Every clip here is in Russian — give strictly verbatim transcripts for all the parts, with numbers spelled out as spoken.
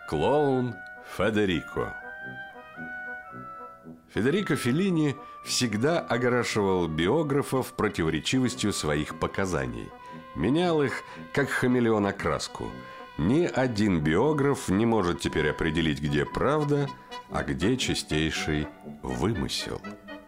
Клоун Федерико. Федерико Феллини всегда огораживал биографов противоречивостью своих показаний. Менял их, как хамелеон, окраску. Ни один биограф не может теперь определить, где правда, а где чистейший вымысел.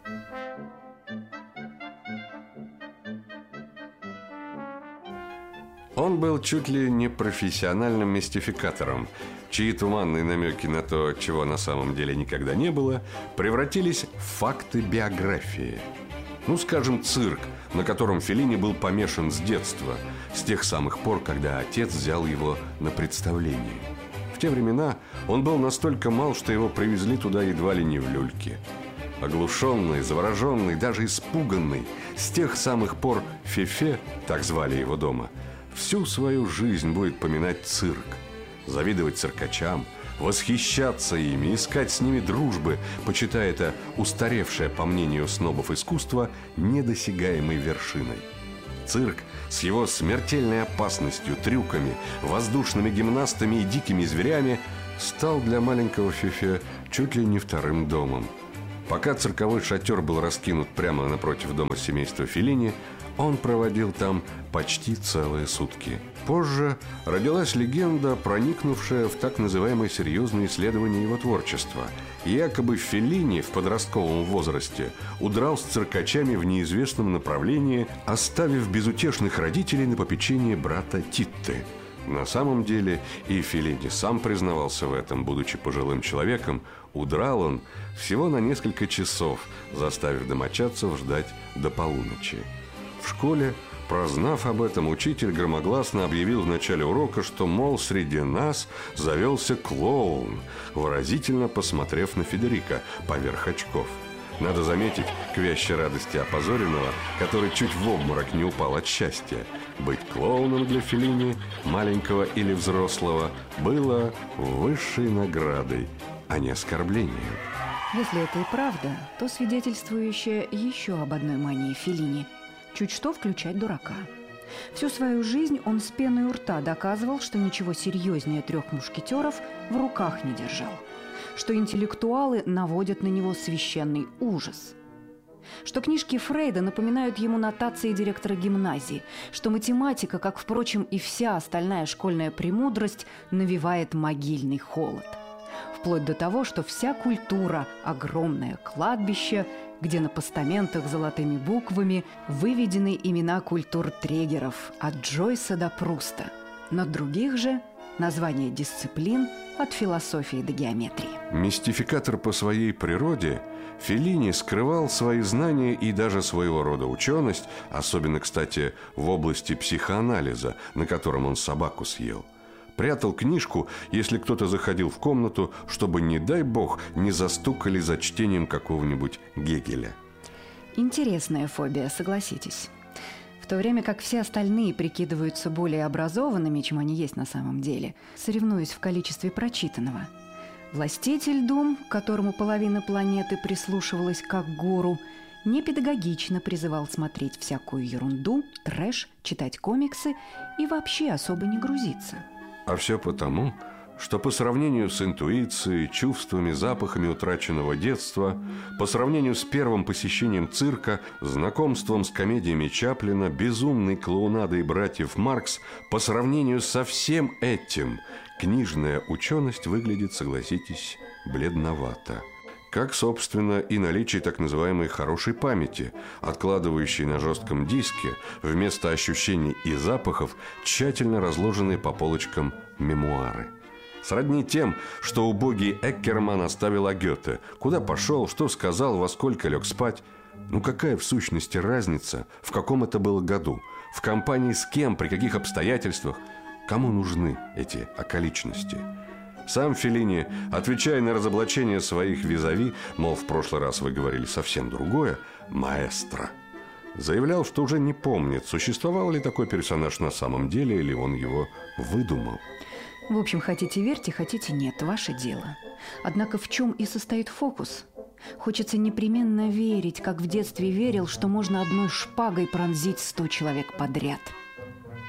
Он был чуть ли не профессиональным мистификатором, чьи туманные намеки на то, чего на самом деле никогда не было, превратились в факты биографии. Ну, скажем, цирк, на котором Феллини был помешан с детства, с тех самых пор, когда отец взял его на представление. В те времена он был настолько мал, что его привезли туда едва ли не в люльке. Оглушенный, завороженный, даже испуганный, с тех самых пор Фефе, так звали его дома, всю свою жизнь будет поминать цирк, завидовать циркачам, восхищаться ими, искать с ними дружбы, почитая это устаревшее, по мнению снобов, искусство недосягаемой вершиной. Цирк с его смертельной опасностью, трюками, воздушными гимнастами и дикими зверями стал для маленького Фефе чуть ли не вторым домом. Пока цирковой шатер был раскинут прямо напротив дома семейства Феллини, он проводил там почти целые сутки. Позже родилась легенда, проникнувшая в так называемое серьезное исследование его творчества. Якобы Феллини в подростковом возрасте удрал с циркачами в неизвестном направлении, оставив безутешных родителей на попечение брата Титты. На самом деле и Феллини сам признавался в этом, будучи пожилым человеком. Удрал он всего на несколько часов, заставив домочадцев ждать до полуночи. В школе, прознав об этом, учитель громогласно объявил в начале урока, что, мол, среди нас завелся клоун, выразительно посмотрев на Федерико поверх очков. Надо заметить, к вящей радости опозоренного, который чуть в обморок не упал от счастья. Быть клоуном для Феллини, маленького или взрослого, было высшей наградой, а не оскорблением. Если это и правда, то свидетельствующее еще об одной мании Феллини – чуть что включать дурака. Всю свою жизнь он с пеной у рта доказывал, что ничего серьезнее трех мушкетеров в руках не держал, что интеллектуалы наводят на него священный ужас, что книжки Фрейда напоминают ему нотации директора гимназии, что математика, как, впрочем, и вся остальная школьная премудрость, навевает могильный холод. Вплоть до того, что вся культура – огромное кладбище, где на постаментах золотыми буквами выведены имена культуртрегеров от Джойса до Пруста. На других же – названия дисциплин от философии до геометрии. Мистификатор по своей природе, Феллини скрывал свои знания и даже своего рода ученость, особенно, кстати, в области психоанализа, на котором он собаку съел. Прятал книжку, если кто-то заходил в комнату, чтобы, не дай бог, не застукали за чтением какого-нибудь Гегеля. Интересная фобия, согласитесь. В то время как все остальные прикидываются более образованными, чем они есть на самом деле, соревнуясь в количестве прочитанного, властитель дум, которому половина планеты прислушивалась как к гуру, непедагогично призывал смотреть всякую ерунду, трэш, читать комиксы и вообще особо не грузиться. А все потому, что по сравнению с интуицией, чувствами, запахами утраченного детства, по сравнению с первым посещением цирка, знакомством с комедиями Чаплина, безумной клоунадой братьев Маркс, по сравнению со всем этим, книжная ученость выглядит, согласитесь, бледновато. Как, собственно, и наличие так называемой хорошей памяти, откладывающей на жестком диске вместо ощущений и запахов тщательно разложенные по полочкам мемуары. Сродни тем, что убогий Эккерман оставил о Гёте. Куда пошел, что сказал, во сколько лег спать. Ну какая в сущности разница, в каком это было году, в компании с кем, при каких обстоятельствах? Кому нужны эти околичности? Сам Феллини, отвечая на разоблачение своих визави, мол, в прошлый раз вы говорили совсем другое, маэстро, заявлял, что уже не помнит, существовал ли такой персонаж на самом деле, или он его выдумал. В общем, хотите верьте, хотите нет, ваше дело. Однако в чем и состоит фокус? Хочется непременно верить, как в детстве верил, что можно одной шпагой пронзить сто человек подряд.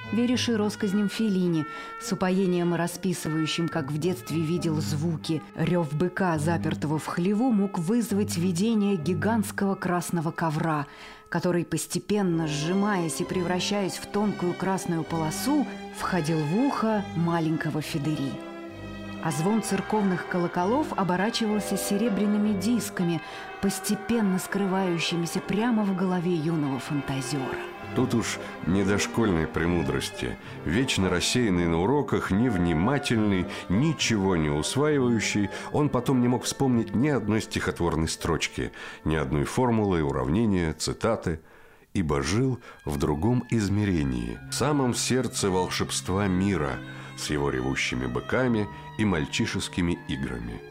Веришь и россказням Феллини, с упоением расписывающим, как в детстве видел звуки. Рев быка, запертого в хлеву, мог вызвать видение гигантского красного ковра, который, постепенно сжимаясь и превращаясь в тонкую красную полосу, входил в ухо маленького Федери. А звон церковных колоколов оборачивался серебряными дисками, постепенно скрывающимися прямо в голове юного фантазера. Тут уж не до школьной премудрости. Вечно рассеянный на уроках, невнимательный, ничего не усваивающий, он потом не мог вспомнить ни одной стихотворной строчки, ни одной формулы, уравнения, цитаты, ибо жил в другом измерении, в самом сердце волшебства мира, с его ревущими быками и мальчишескими играми.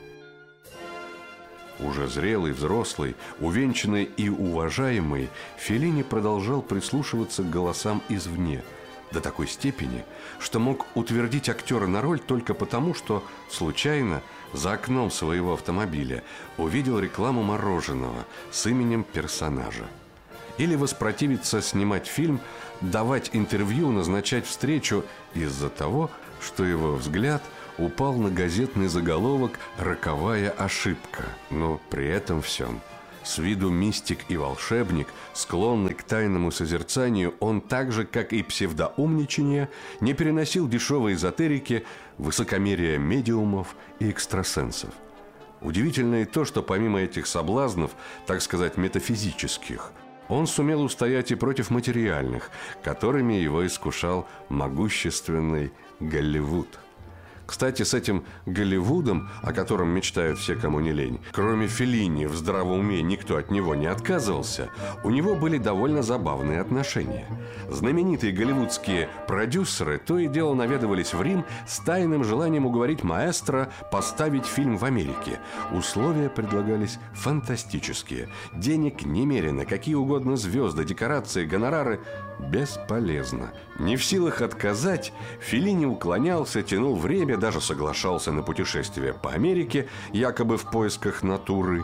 Уже зрелый, взрослый, увенчанный и уважаемый, Феллини продолжал прислушиваться к голосам извне, до такой степени, что мог утвердить актера на роль только потому, что случайно за окном своего автомобиля увидел рекламу мороженого с именем персонажа. Или воспротивиться снимать фильм, давать интервью, назначать встречу из-за того, что его взгляд упал на газетный заголовок «Роковая ошибка». Но при этом всем, с виду мистик и волшебник, склонный к тайному созерцанию, он так же, как и псевдоумничание, не переносил дешевой эзотерики, высокомерия медиумов и экстрасенсов. Удивительно и то, что помимо этих соблазнов, так сказать, метафизических, он сумел устоять и против материальных, которыми его искушал могущественный Голливуд. Кстати, с этим Голливудом, о котором мечтают все, кому не лень, кроме Феллини, в здравом уме никто от него не отказывался, у него были довольно забавные отношения. Знаменитые голливудские продюсеры то и дело наведывались в Рим с тайным желанием уговорить маэстро поставить фильм в Америке. Условия предлагались фантастические. Денег немерено, какие угодно звезды, декорации, гонорары. Бесполезно. Не в силах отказать, Феллини уклонялся, тянул время, даже соглашался на путешествие по Америке, якобы в поисках натуры.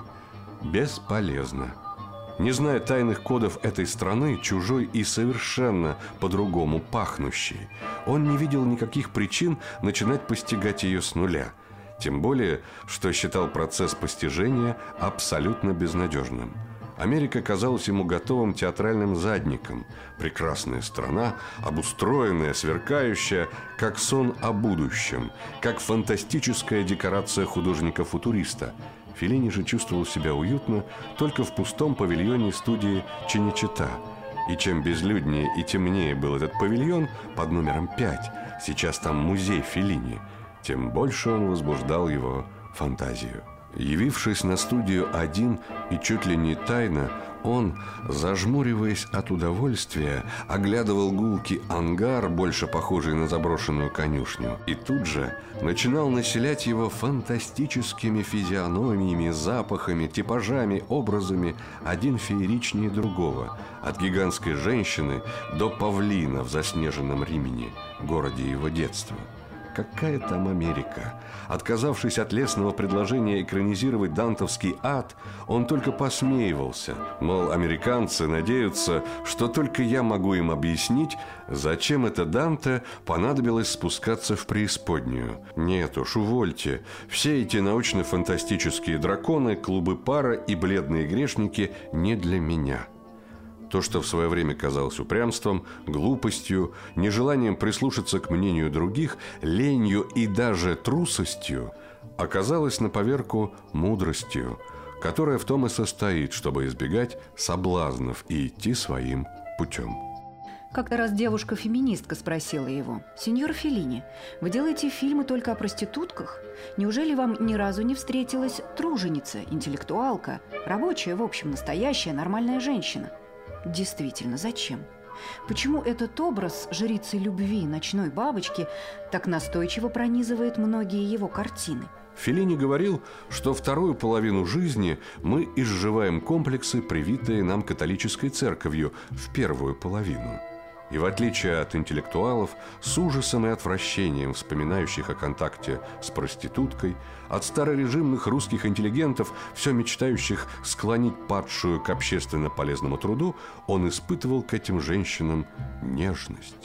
Бесполезно. Не зная тайных кодов этой страны, чужой и совершенно по-другому пахнущей, он не видел никаких причин начинать постигать ее с нуля. Тем более, что считал процесс постижения абсолютно безнадежным. Америка казалась ему готовым театральным задником. Прекрасная страна, обустроенная, сверкающая, как сон о будущем, как фантастическая декорация художника-футуриста. Феллини же чувствовал себя уютно только в пустом павильоне студии Чиничита. И чем безлюднее и темнее был этот павильон под номером пять, сейчас там музей Феллини, тем больше он возбуждал его фантазию. Явившись на студию один и чуть ли не тайно, он, зажмуриваясь от удовольствия, оглядывал гулкий ангар, больше похожий на заброшенную конюшню, и тут же начинал населять его фантастическими физиономиями, запахами, типажами, образами, один фееричнее другого, от гигантской женщины до павлина в заснеженном Римени, городе его детства. Какая там Америка? Отказавшись от лестного предложения экранизировать дантовский ад, он только посмеивался. Мол, американцы надеются, что только я могу им объяснить, зачем это Данте понадобилось спускаться в преисподнюю. Нет уж, увольте. Все эти научно-фантастические драконы, клубы пара и бледные грешники не для меня. То, что в свое время казалось упрямством, глупостью, нежеланием прислушаться к мнению других, ленью и даже трусостью, оказалось на поверку мудростью, которая в том и состоит, чтобы избегать соблазнов и идти своим путем. Как-то раз девушка-феминистка спросила его: «Сеньор Феллини, вы делаете фильмы только о проститутках? Неужели вам ни разу не встретилась труженица, интеллектуалка, рабочая, в общем, настоящая, нормальная женщина?» Действительно, зачем? Почему этот образ жрицы любви, ночной бабочки, так настойчиво пронизывает многие его картины? Феллини говорил, что вторую половину жизни мы изживаем комплексы, привитые нам католической церковью, в первую половину. И в отличие от интеллектуалов, с ужасом и отвращением вспоминающих о контакте с проституткой, от старорежимных русских интеллигентов, все мечтающих склонить падшую к общественно полезному труду, он испытывал к этим женщинам нежность.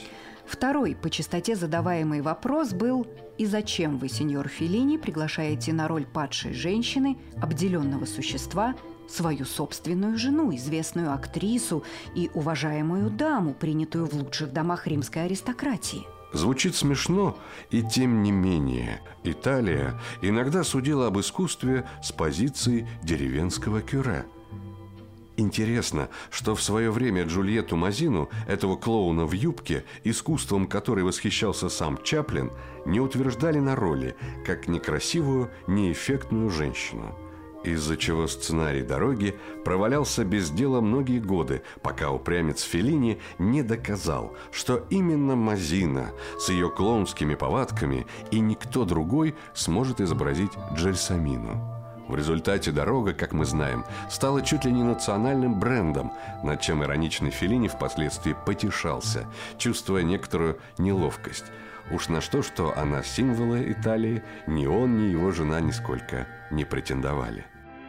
Второй по частоте задаваемый вопрос был: «И зачем вы, сеньор Феллини, приглашаете на роль падшей женщины, обделенного существа, свою собственную жену, известную актрису и уважаемую даму, принятую в лучших домах римской аристократии?» Звучит смешно, и тем не менее Италия иногда судила об искусстве с позиции деревенского кюре. Интересно, что в свое время Джульетту Мазину, этого клоуна в юбке, искусством которой восхищался сам Чаплин, не утверждали на роли, как некрасивую, неэффектную женщину. Из-за чего сценарий «Дороги» провалялся без дела многие годы, пока упрямец Феллини не доказал, что именно Мазина с ее клоунскими повадками и никто другой сможет изобразить Джельсомину. В результате «Дорога», как мы знаем, стала чуть ли не национальным брендом, над чем ироничный Феллини впоследствии потешался, чувствуя некоторую неловкость. Уж на что-что, а на символы Италии ни он, ни его жена нисколько не претендовали.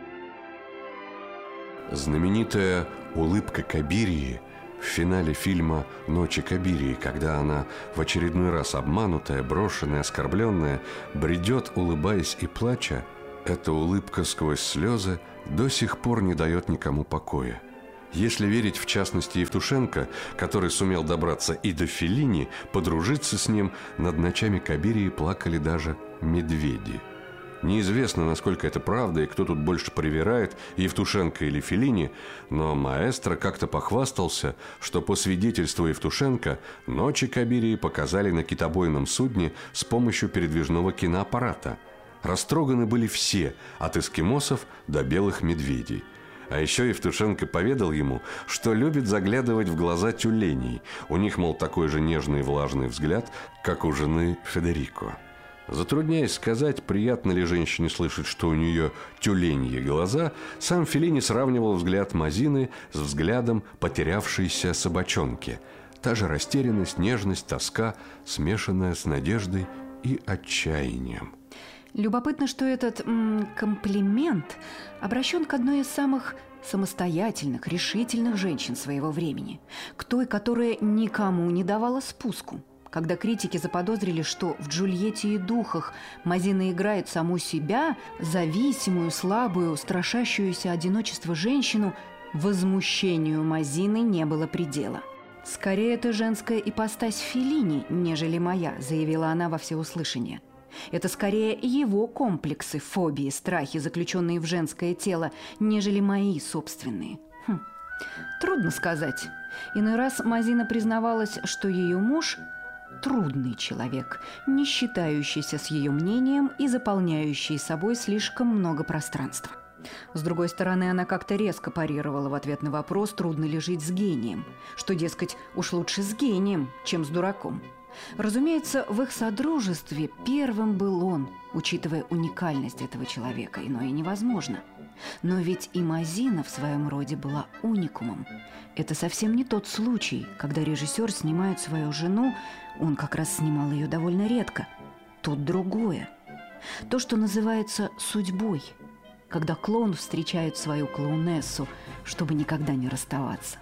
Знаменитая улыбка Кабирии в финале фильма «Ночи Кабирии», когда она, в очередной раз обманутая, брошенная, оскорбленная, бредет, улыбаясь и плача, эта улыбка сквозь слезы до сих пор не дает никому покоя. Если верить, в частности, Евтушенко, который сумел добраться и до Феллини, подружиться с ним, над ночами Кабирии плакали даже медведи. Неизвестно, насколько это правда и кто тут больше привирает, Евтушенко или Феллини, но маэстро как-то похвастался, что по свидетельству Евтушенко ночи Кабирии показали на китобойном судне с помощью передвижного киноаппарата. Растроганы были все, от эскимосов до белых медведей. А еще Евтушенко поведал ему, что любит заглядывать в глаза тюленей. У них, мол, такой же нежный и влажный взгляд, как у жены Федерико. Затрудняясь сказать, приятно ли женщине слышать, что у нее тюленьи глаза, сам Феллини сравнивал взгляд Мазины с взглядом потерявшейся собачонки. Та же растерянность, нежность, тоска, смешанная с надеждой и отчаянием. Любопытно, что этот м, комплимент обращен к одной из самых самостоятельных, решительных женщин своего времени, к той, которая никому не давала спуску. Когда критики заподозрили, что в «Джульетте и духах» Мазина играет саму себя, зависимую, слабую, страшащуюся одиночества женщину, возмущению Мазины не было предела. «Скорее, это женская ипостась Феллини, нежели моя», – заявила она во всеуслышание. «Это скорее его комплексы, фобии, страхи, заключенные в женское тело, нежели мои собственные». Хм. Трудно сказать. Иной раз Мазина признавалась, что ее муж – трудный человек, не считающийся с ее мнением и заполняющий собой слишком много пространства. С другой стороны, она как-то резко парировала в ответ на вопрос, трудно ли жить с гением, что, дескать, уж лучше с гением, чем с дураком. Разумеется, в их содружестве первым был он, учитывая уникальность этого человека, иное невозможно. Но ведь и Мазина в своем роде была уникумом. Это совсем не тот случай, когда режиссер снимает свою жену, он как раз снимал ее довольно редко. Тут другое. То, что называется судьбой, когда клоун встречает свою клоунессу, чтобы никогда не расставаться.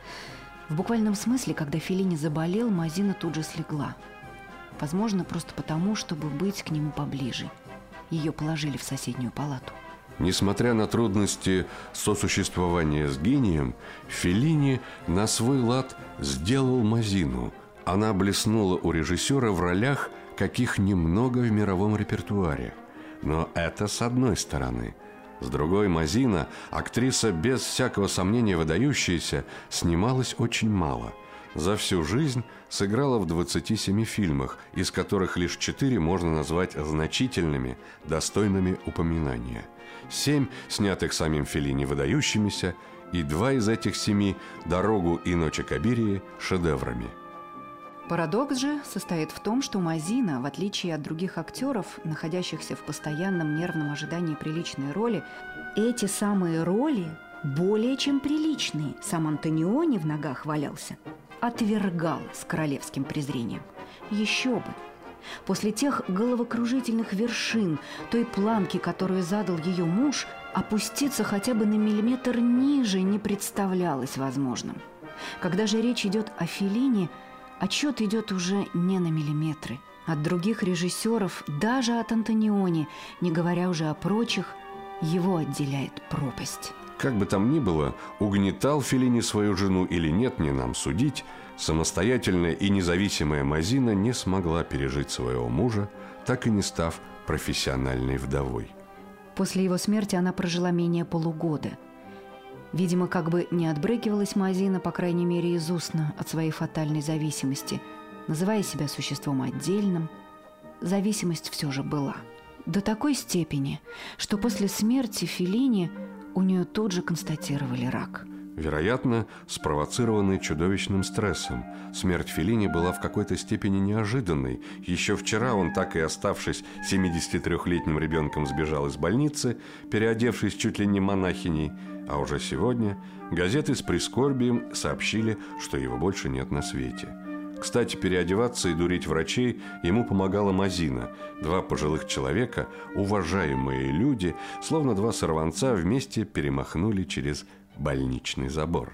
В буквальном смысле, когда Феллини заболел, Мазина тут же слегла. Возможно, просто потому, чтобы быть к нему поближе. Ее положили в соседнюю палату. Несмотря на трудности сосуществования с гением, Феллини на свой лад сделал Мазину. Она блеснула у режиссера в ролях, каких немного в мировом репертуаре. Но это с одной стороны. С другой, Мазина, актриса без всякого сомнения выдающаяся, снималась очень мало. За всю жизнь сыграла в двадцати семи фильмах, из которых лишь четыре можно назвать значительными, достойными упоминания. Семь, снятых самим Феллини, выдающимися, и два из этих семи «Дорогу» и «Ночи Кабирии» шедеврами. Парадокс же состоит в том, что Мазина, в отличие от других актеров, находящихся в постоянном нервном ожидании приличной роли, эти самые роли, более чем приличные, сам Антониони в ногах валялся, отвергал с королевским презрением. Еще бы! После тех головокружительных вершин, той планки, которую задал ее муж, опуститься хотя бы на миллиметр ниже не представлялось возможным. Когда же речь идет о Феллини, Отсчет идет уже не на миллиметры. От других режиссеров, даже от Антониони, не говоря уже о прочих, его отделяет пропасть. Как бы там ни было, угнетал Феллини свою жену или нет, не нам судить, самостоятельная и независимая Мазина не смогла пережить своего мужа, так и не став профессиональной вдовой. После его смерти она прожила менее полугода. Видимо, как бы не отбрыкивалась Мазина, по крайней мере, из устно от своей фатальной зависимости, называя себя существом отдельным, зависимость все же была. До такой степени, что после смерти Феллини у нее тут же констатировали рак. Вероятно, спровоцированный чудовищным стрессом. Смерть Феллини была в какой-то степени неожиданной. Еще вчера он, так и оставшись семидесятитрёхлетним ребенком, сбежал из больницы, переодевшись чуть ли не монахиней. А уже сегодня газеты с прискорбием сообщили, что его больше нет на свете. Кстати, переодеваться и дурить врачей ему помогала Мазина. Два пожилых человека, уважаемые люди, словно два сорванца, вместе перемахнули через больничный забор.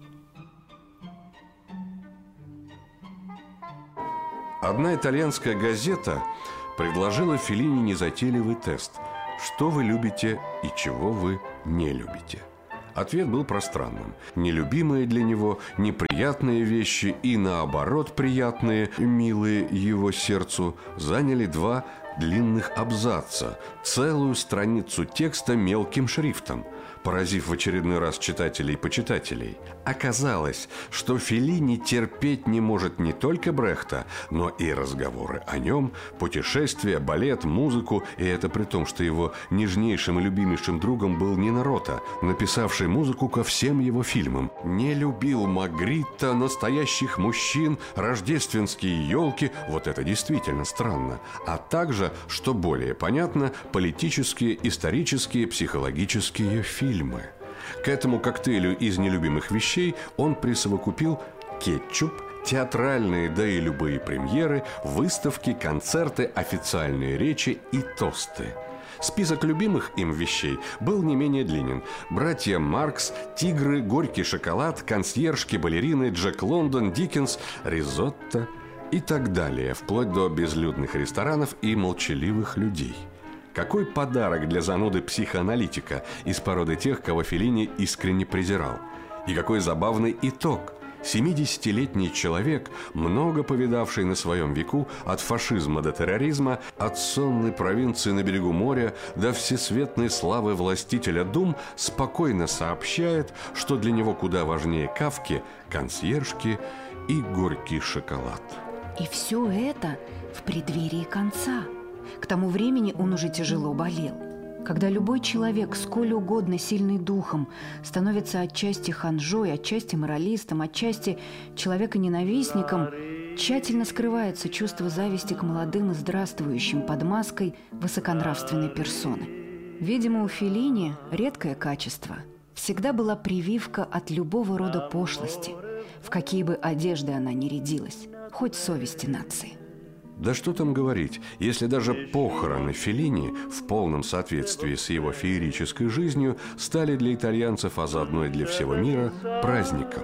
Одна итальянская газета предложила Феллини незатейливый тест: что вы любите и чего вы не любите. Ответ был пространным. Нелюбимые для него неприятные вещи и, наоборот, приятные, милые его сердцу, заняли два длинных абзаца, целую страницу текста мелким шрифтом, поразив в очередной раз читателей и почитателей. Оказалось, что Феллини терпеть не может не только Брехта, но и разговоры о нем, путешествия, балет, музыку, и это при том, что его нежнейшим и любимейшим другом был Нино Рота, написавший музыку ко всем его фильмам. Не любил Магритта, настоящих мужчин, рождественские елки, вот это действительно странно, а также, что более понятно, политические, исторические, психологические фильмы. К этому коктейлю из нелюбимых вещей он присовокупил кетчуп, театральные, да и любые премьеры, выставки, концерты, официальные речи и тосты. Список любимых им вещей был не менее длинен. Братья Маркс, тигры, горький шоколад, консьержки, балерины, Джек Лондон, Диккенс, ризотто и так далее, вплоть до безлюдных ресторанов и молчаливых людей. Какой подарок для зануды психоаналитика из породы тех, кого Феллини искренне презирал. И какой забавный итог. семидесятилетний человек, много повидавший на своем веку, от фашизма до терроризма, от сонной провинции на берегу моря до всесветной славы властителя дум, спокойно сообщает, что для него куда важнее Кафки, консьержки и горький шоколад. И все это в преддверии конца. К тому времени он уже тяжело болел. Когда любой человек, сколь угодно сильный духом, становится отчасти ханжой, отчасти моралистом, отчасти человека-ненавистником, тщательно скрывается чувство зависти к молодым и здравствующим под маской высоконравственной персоны. Видимо, у Феллини редкое качество. Всегда была прививка от любого рода пошлости, в какие бы одежды она ни рядилась, хоть совести нации. Да что там говорить, если даже похороны Феллини в полном соответствии с его феерической жизнью стали для итальянцев, а заодно и для всего мира, праздником.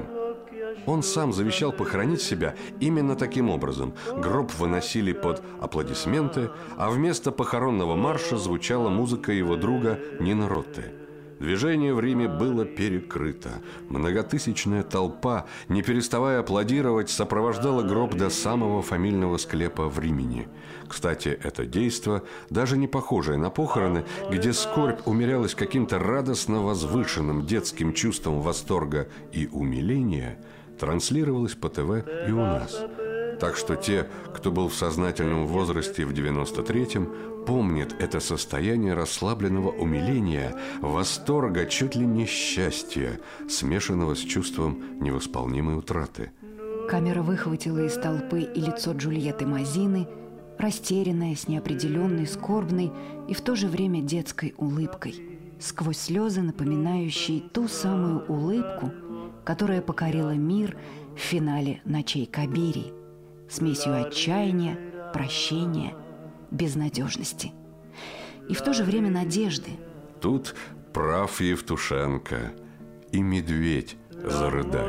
Он сам завещал похоронить себя именно таким образом. Гроб выносили под аплодисменты, а вместо похоронного марша звучала музыка его друга Нино Ротты. Движение в Риме было перекрыто. Многотысячная толпа, не переставая аплодировать, сопровождала гроб до самого фамильного склепа в Римени. Кстати, это действо, даже не похожее на похороны, где скорбь умерялась каким-то радостно возвышенным детским чувством восторга и умиления, транслировалось по ТВ и у нас. Так что те, кто был в сознательном возрасте в девяносто третьем, помнят это состояние расслабленного умиления, восторга, чуть ли не счастья, смешанного с чувством невосполнимой утраты. Камера выхватила из толпы и лицо Джульетты Мазины, растерянное, с неопределенной, скорбной и в то же время детской улыбкой, сквозь слезы, напоминающие ту самую улыбку, которая покорила мир в финале «Ночей Кабирии», смесью отчаяния, прощения, безнадежности и в то же время надежды. Тут прав Евтушенко, и медведь зарыдает.